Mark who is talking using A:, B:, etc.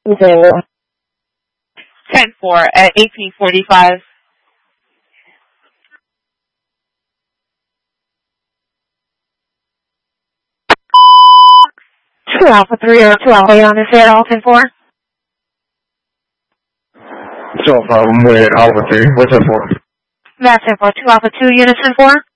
A: 0.
B: 10-4 at 1845.
A: Two Alpha 3 or 2 Alpha 8 on this air, all 10-4.
C: 12 problem with Alpha 3. What's up for?
A: That's 10-4. 2 Alpha 2, unit 10-4.